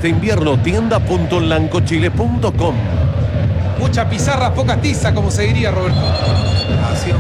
este invierno, tienda.lancochile.com. Mucha pizarra, poca tiza, como se diría, Roberto. Así.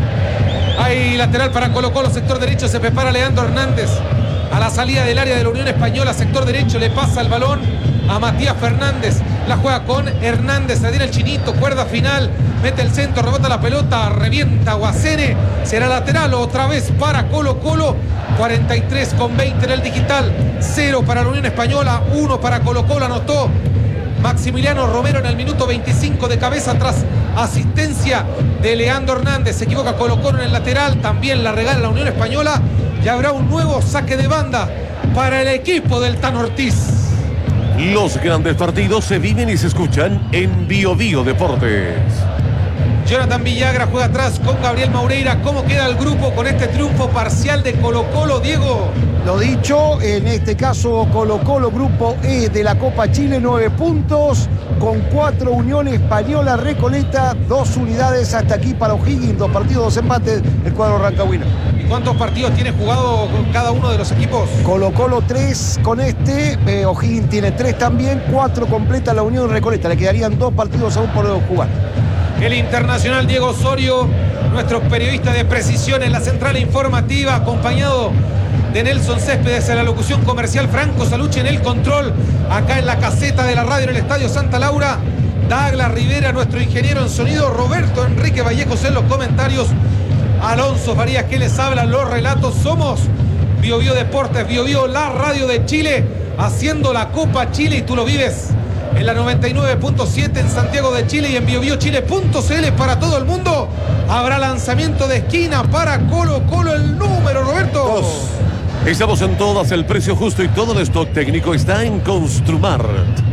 Hay lateral para Colo-Colo, sector derecho, se prepara Leandro Hernández. A la salida del área de la Unión Española, sector derecho, le pasa el balón a Matías Fernández. La juega con Hernández, la tiene el chinito, cuerda final, mete el centro, rebota la pelota, revienta Guasene. Será lateral otra vez para Colo-Colo. 43,20 en el digital. 0 para la Unión Española, 1 para Colo-Colo. Anotó Maximiliano Romero en el minuto 25 de cabeza tras asistencia de Leandro Hernández. Se equivoca Colo-Colo en el lateral, también la regala la Unión Española. Y habrá un nuevo saque de banda para el equipo del Tan Ortiz. Los grandes partidos se viven y se escuchan en BioBio Deportes. Jonathan Villagra juega atrás con Gabriel Maureira. ¿Cómo queda el grupo con este triunfo parcial de Colo-Colo, Diego? Lo dicho, en este caso Colo-Colo, grupo E de la Copa Chile, 9 puntos, con 4 Unión Española, Recoleta, 2 unidades hasta aquí para O'Higgins, 2 partidos, 2 empates, el cuadro rancagüino. ¿Y cuántos partidos tiene jugado con cada uno de los equipos? Colo-Colo 3 con O'Higgins tiene 3 también, 4 completa la Unión Recoleta, le quedarían 2 partidos aún por jugar. El internacional Diego Osorio, nuestro periodista de precisión en la central informativa, acompañado de Nelson Céspedes en la locución comercial, Franco Salucci en el control, acá en la caseta de la radio en el Estadio Santa Laura, Douglas Rivera, nuestro ingeniero en sonido, Roberto Enrique Vallejos en los comentarios, Alonso Farías que les habla, los relatos. Somos BioBio Deportes, BioBio, la radio de Chile, haciendo la Copa Chile, y tú lo vives en la 99.7 en Santiago de Chile y en biobiochile.cl para todo el mundo. Habrá lanzamiento de esquina para Colo-Colo, el número, Roberto. 2. Estamos en todas, el precio justo y todo el stock técnico está en Construmart.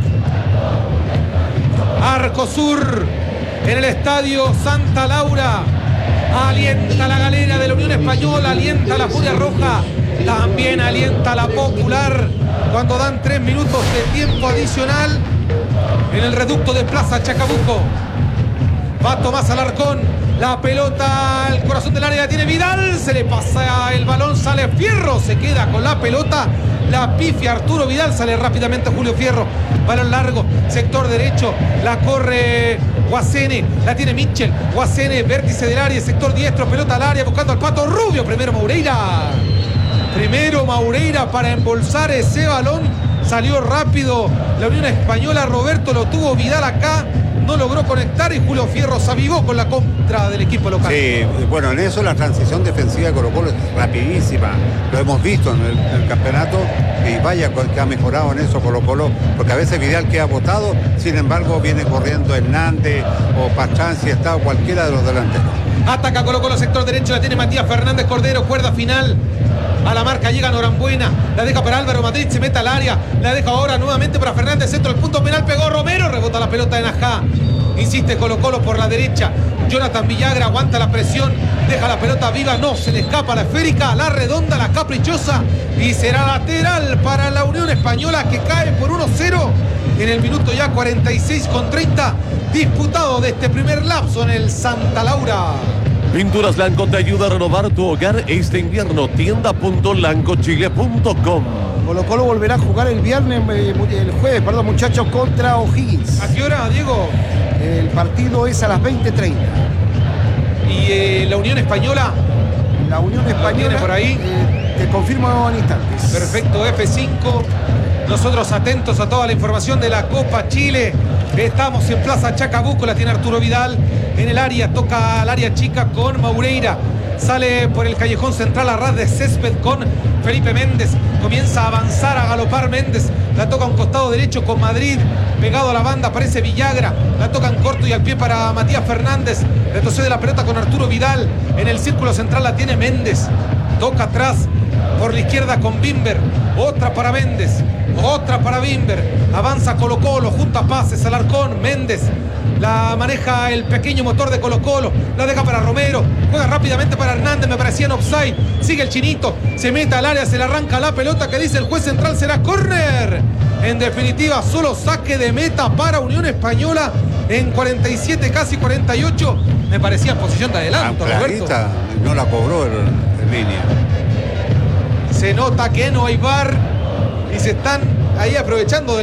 Arco Sur en el Estadio Santa Laura. Alienta la galera de la Unión Española, alienta la Furia Roja, también alienta la Popular cuando dan 3 minutos de tiempo adicional en el reducto de Plaza Chacabuco. Va Tomás Alarcón, la pelota al corazón del área, la tiene Vidal, se le pasa el balón, sale Fierro, se queda con la pelota, la pifia Arturo Vidal, sale rápidamente Julio Fierro, balón largo, sector derecho, la corre Guasene, la tiene Mitchell, Guasene, vértice del área, sector diestro, pelota al área, buscando al Pato Rubio, primero Maureira para embolsar ese balón, salió rápido la Unión Española, Roberto, lo tuvo Vidal acá, no logró conectar y Julio Fierro se avivó con la contra del equipo local. Sí, bueno, en eso la transición defensiva de Colo-Colo es rapidísima, lo hemos visto en el campeonato, y vaya que ha mejorado en eso Colo-Colo, porque a veces Vidal queda botado, sin embargo viene corriendo Hernández o Pachán, si está cualquiera de los delanteros. Ataca Colo-Colo, sector derecho, la tiene Matías Fernández Cordero, cuerda final. A la marca llega Norambuena, la deja para Álvaro Madrid, se mete al área, la deja ahora nuevamente para Fernández, centro del punto penal, pegó Romero, rebota la pelota de Najá, insiste Colo-Colo por la derecha, Jonathan Villagra aguanta la presión, deja la pelota viva, no, se le escapa la esférica, la redonda, la caprichosa, y será lateral para la Unión Española que cae por 1-0 en el minuto ya 46,30 disputado de este primer lapso en el Santa Laura. Pinturas Lanco te ayuda a renovar tu hogar este invierno. Tienda.lancochile.com. Colo-Colo volverá a jugar el jueves, muchachos, contra O'Higgins. ¿A qué hora, Diego? El partido es a las 20:30. ¿Y la Unión Española? La Unión Española ¿Tiene por ahí? Te confirmo en instantes. Perfecto, F5. Nosotros atentos a toda la información de la Copa Chile. Estamos en Plaza Chacabuco, la tiene Arturo Vidal en el área, toca al área chica con Maureira. Sale por el callejón central a ras de césped con Felipe Méndez. Comienza a avanzar, a galopar Méndez. La toca a un costado derecho con Madrid. Pegado a la banda aparece Villagra. La toca en corto y al pie para Matías Fernández. Retrocede la pelota con Arturo Vidal. En el círculo central la tiene Méndez. Toca atrás por la izquierda con Bimber. Otra para Méndez. Otra para Bimber. Avanza Colo-Colo, junta pases, Alarcón, Méndez. La maneja el pequeño motor de Colo-Colo. La deja para Romero. Juega rápidamente para Hernández. Me parecía en offside. Sigue el chinito. Se mete al área. Se le arranca la pelota que dice el juez central. Será córner. En definitiva, solo saque de meta para Unión Española en 47, casi 48. Me parecía en posición de adelanto, Roberto. No la cobró en línea. Se nota que no hay VAR y se están ahí aprovechando de